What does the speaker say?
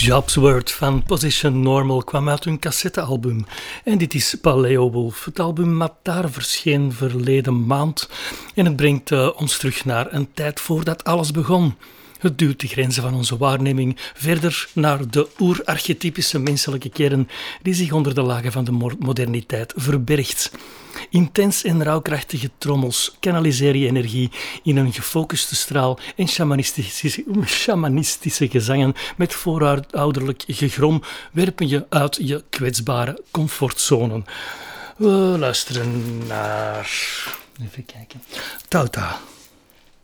Job's World van Position Normal kwam uit hun cassettealbum. En dit is Paleo Wolf, het album Matar verscheen verleden maand. En het brengt ons terug naar een tijd voordat alles begon. Het duwt de grenzen van onze waarneming verder naar de oerarchetypische menselijke kern die zich onder de lagen van de moderniteit verbergt. Intens en rauwkrachtige trommels kanaliseren je energie in een gefocuste straal en shamanistische gezangen met voorouderlijk gegrom werpen je uit je kwetsbare comfortzone. We luisteren naar... Even kijken. Tauta.